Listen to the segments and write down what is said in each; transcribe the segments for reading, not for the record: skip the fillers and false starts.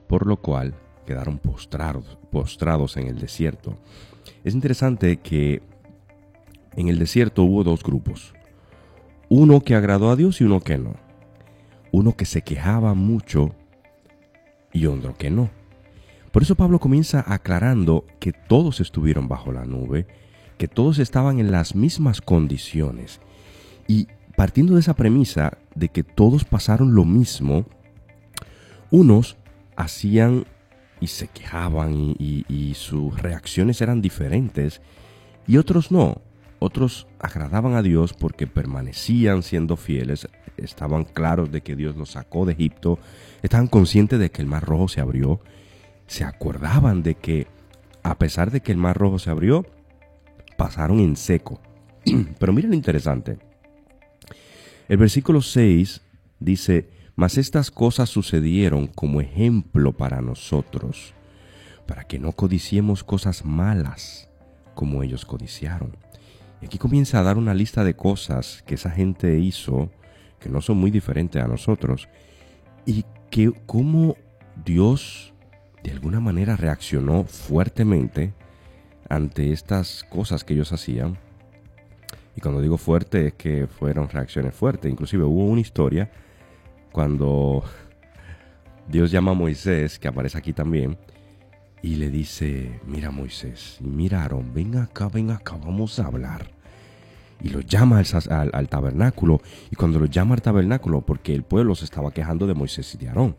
por lo cual quedaron postrados en el desierto. Es interesante que en el desierto hubo dos grupos, uno que agradó a Dios y uno que no, uno que se quejaba mucho y otro que no. Por eso Pablo comienza aclarando que todos estuvieron bajo la nube, que todos estaban en las mismas condiciones. Y partiendo de esa premisa de que todos pasaron lo mismo, unos hacían y se quejaban y sus reacciones eran diferentes, y otros no. Otros agradaban a Dios porque permanecían siendo fieles, estaban claros de que Dios los sacó de Egipto, estaban conscientes de que el Mar Rojo se abrió, se acordaban de que a pesar de que el Mar Rojo se abrió, pasaron en seco. Pero miren lo interesante. El versículo 6 dice: mas estas cosas sucedieron como ejemplo para nosotros, para que no codiciemos cosas malas como ellos codiciaron. Y aquí comienza a dar una lista de cosas que esa gente hizo, que no son muy diferentes a nosotros, y que cómo Dios de alguna manera reaccionó fuertemente ante estas cosas que ellos hacían. Y cuando digo fuerte es que fueron reacciones fuertes. Inclusive hubo una historia cuando Dios llama a Moisés, que aparece aquí también, y le dice: mira Moisés, mira Aarón, ven acá, vamos a hablar. Y lo llama al tabernáculo. Y cuando lo llama al tabernáculo, porque el pueblo se estaba quejando de Moisés y de Aarón.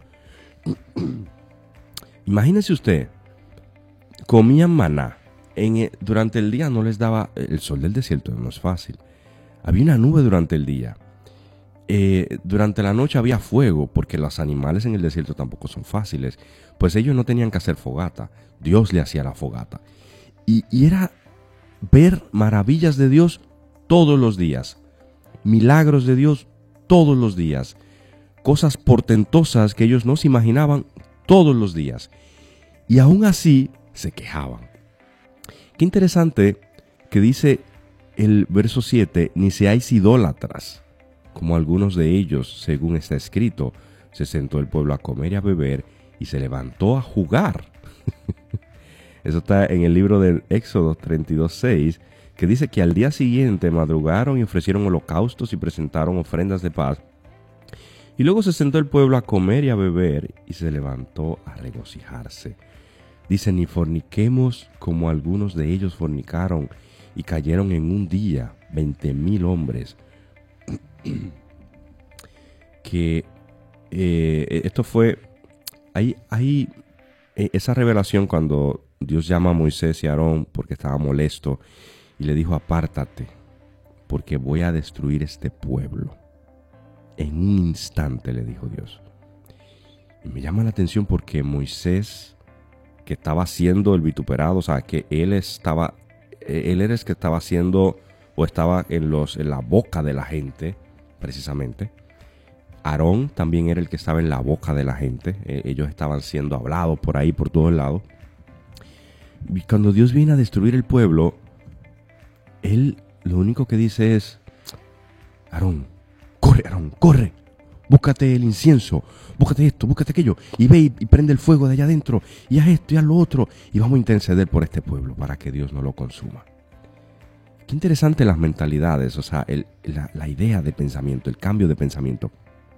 Imagínese usted, comían maná. Durante el día no les daba el sol del desierto, no es fácil. Había una nube durante el día. Durante la noche había fuego, porque los animales en el desierto tampoco son fáciles. Pues ellos no tenían que hacer fogata. Dios le hacía la fogata. Y era ver maravillas de Dios todos los días. Milagros de Dios todos los días. Cosas portentosas que ellos no se imaginaban todos los días. Y aún así se quejaban. Qué interesante que dice el verso 7: ni seáis idólatras, como algunos de ellos, según está escrito, se sentó el pueblo a comer y a beber y se levantó a jugar. Eso está en el libro del Éxodo 32:6, que dice que al día siguiente madrugaron y ofrecieron holocaustos y presentaron ofrendas de paz. Y luego se sentó el pueblo a comer y a beber y se levantó a regocijarse. Dice: ni forniquemos como algunos de ellos fornicaron y cayeron en un día 20,000 hombres. Que esto fue hay esa revelación cuando Dios llama a Moisés y a Aarón porque estaba molesto y le dijo: apártate, porque voy a destruir este pueblo. En un instante le dijo Dios. Y me llama la atención porque Moisés, que estaba siendo el vituperado, o sea, que él era el que estaba haciendo o estaba en la boca de la gente, precisamente. Aarón también era el que estaba en la boca de la gente. Ellos estaban siendo hablados por ahí, por todos lados. Y cuando Dios viene a destruir el pueblo, él lo único que dice es: Aarón, corre, búscate el incienso, búscate esto, búscate aquello, y ve y prende el fuego de allá adentro, y haz esto y haz lo otro, y vamos a interceder por este pueblo para que Dios no lo consuma. Qué interesante las mentalidades, o sea, la idea de pensamiento, el cambio de pensamiento.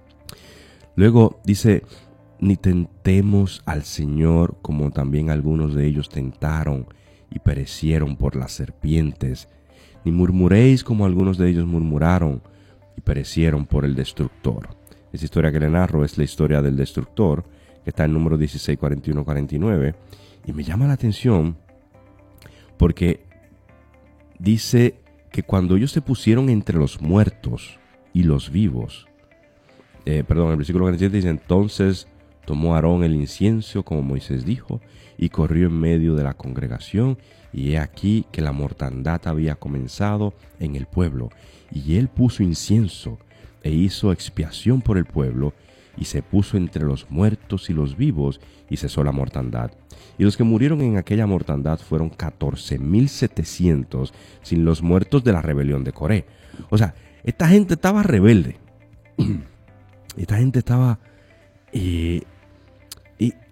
Luego dice: ni tentemos al Señor como también algunos de ellos tentaron y perecieron por las serpientes, ni murmuréis como algunos de ellos murmuraron y perecieron por el destructor. Esa historia que le narro es la historia del destructor, que está en número 16, 41, 49, y me llama la atención porque dice que cuando ellos se pusieron entre los muertos y los vivos, el versículo 47 dice: entonces tomó Aarón el incienso como Moisés dijo y corrió en medio de la congregación, y he aquí que la mortandad había comenzado en el pueblo, y él puso incienso e hizo expiación por el pueblo, y se puso entre los muertos y los vivos, y cesó la mortandad. Y los que murieron en aquella mortandad fueron 14,700, sin los muertos de la rebelión de Coré. O sea, esta gente estaba rebelde. Esta gente estaba...